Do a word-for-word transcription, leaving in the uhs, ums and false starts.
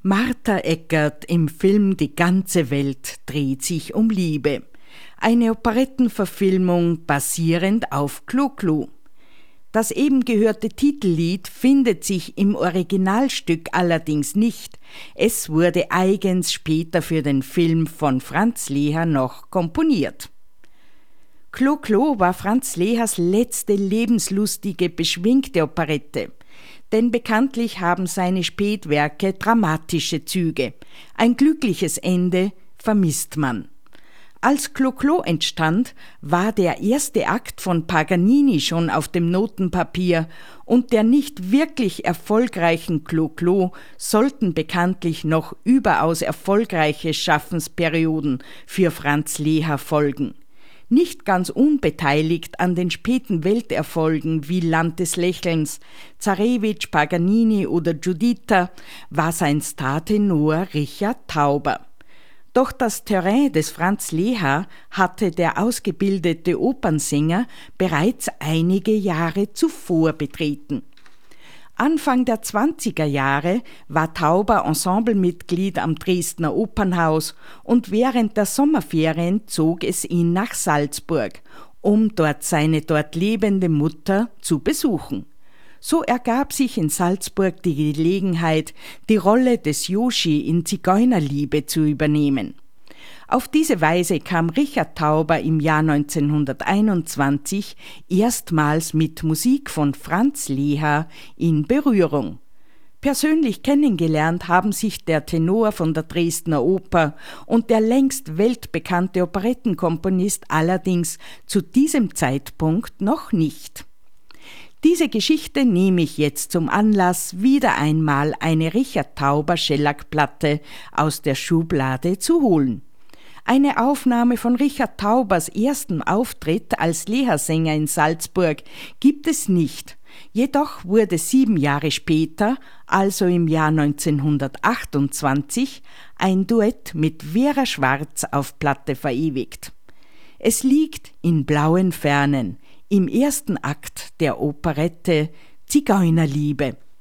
Martha Eckert im Film Die ganze Welt dreht sich um Liebe. Eine Operettenverfilmung basierend auf Clo-Clo. Das eben gehörte Titellied findet sich im Originalstück allerdings nicht. Es wurde eigens später für den Film von Franz Leher noch komponiert. Clo-Clo war Franz Lehers letzte lebenslustige, beschwingte Operette. Denn bekanntlich haben seine Spätwerke dramatische Züge. Ein glückliches Ende vermisst man. Als Clo-Clo entstand, war der erste Akt von Paganini schon auf dem Notenpapier und der nicht wirklich erfolgreichen Clo-Clo sollten bekanntlich noch überaus erfolgreiche Schaffensperioden für Franz Leher folgen. Nicht ganz unbeteiligt an den späten Welterfolgen wie Land des Lächelns, Zarewitsch, Paganini oder Giuditta war sein Startenor Richard Tauber. Doch das Terrain des Franz Leher hatte der ausgebildete Opernsänger bereits einige Jahre zuvor betreten. Anfang der zwanziger Jahre war Tauber Ensemblemitglied am Dresdner Opernhaus und während der Sommerferien zog es ihn nach Salzburg, um dort seine dort lebende Mutter zu besuchen. So ergab sich in Salzburg die Gelegenheit, die Rolle des Joshi in Zigeunerliebe zu übernehmen. Auf diese Weise kam Richard Tauber im Jahr neunzehnhunderteinundzwanzig erstmals mit Musik von Franz Leher in Berührung. Persönlich kennengelernt haben sich der Tenor von der Dresdner Oper und der längst weltbekannte Operettenkomponist allerdings zu diesem Zeitpunkt noch nicht. Diese Geschichte nehme ich jetzt zum Anlass, wieder einmal eine Richard Tauber Schellackplatte aus der Schublade zu holen. Eine Aufnahme von Richard Taubers ersten Auftritt als Lehersänger in Salzburg gibt es nicht. Jedoch wurde sieben Jahre später, also im Jahr neunzehnhundertachtundzwanzig, ein Duett mit Vera Schwarz auf Platte verewigt. Es liegt in blauen Fernen, im ersten Akt der Operette Zigeunerliebe.